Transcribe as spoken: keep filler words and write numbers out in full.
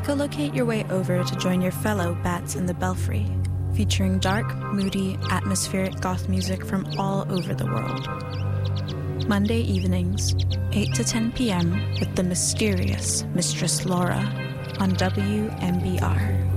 Echolocate your way over to join your fellow Bats in the Belfry, featuring dark, moody, atmospheric goth music from all over the world. Monday evenings, eight to ten p.m. with the mysterious Mistress Laura on W M B R.